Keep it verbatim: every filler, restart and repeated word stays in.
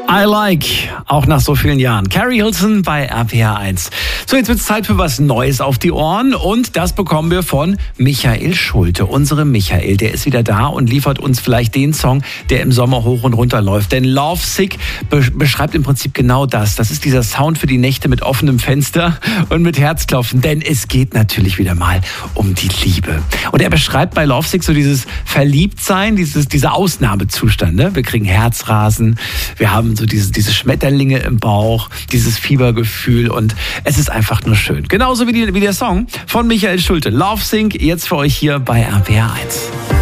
I like, auch nach so vielen Jahren. Carrie Hilson bei R P R eins. So, jetzt wird es Zeit für was Neues auf die Ohren und das bekommen wir von Michael Schulte. Unsere Michael, der ist wieder da und liefert uns vielleicht den Song, der im Sommer hoch und runter läuft. Denn Love Sick be- beschreibt im Prinzip genau das. Das ist dieser Sound für die Nächte mit offenem Fenster und mit Herzklopfen. Denn es geht natürlich wieder mal um die Liebe. Und er beschreibt bei Love Sick so dieses Verliebtsein, dieses, dieser Ausnahmezustand. Ne? Wir kriegen Herzrasen, wir haben so diese, diese Schmetterlinge im Bauch, dieses Fiebergefühl und es ist einfach nur schön. Genauso wie, die, wie der Song von Michael Schulte. Love Sick, jetzt für euch hier bei R P R eins.